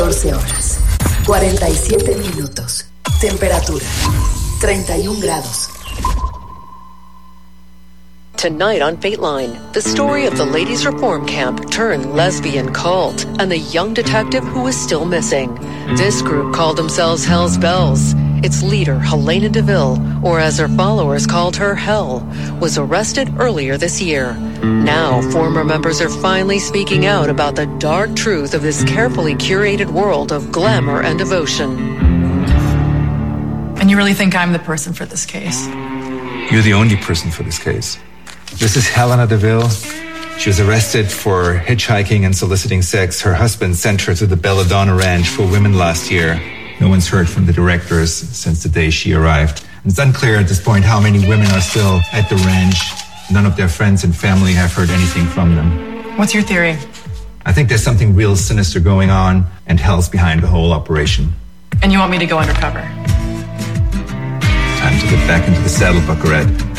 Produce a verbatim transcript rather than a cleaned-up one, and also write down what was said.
catorce horas, cuarenta y siete minutos. Temperatura, treinta y un grados. Tonight on Fateline, the story of the ladies' reform camp turned lesbian cult and the young detective who is still missing. This group called themselves Hell's Bells. Its leader, Helena DeVille, or as her followers called her, Hell, was arrested earlier this year. Now, former members are finally speaking out about the dark truth of this carefully curated world of glamour and devotion. And you really think I'm the person for this case? You're the only person for this case. This is Helena DeVille. She was arrested for hitchhiking and soliciting sex. Her husband sent her to the Belladonna Ranch for women last year. No one's heard from the directors since the day she arrived. It's unclear at this point how many women are still at the ranch. None of their friends and family have heard anything from them. What's your theory? I think there's something real sinister going on, and Hell's behind the whole operation. And you want me to go undercover? Time to get back into the saddle, Buckarette.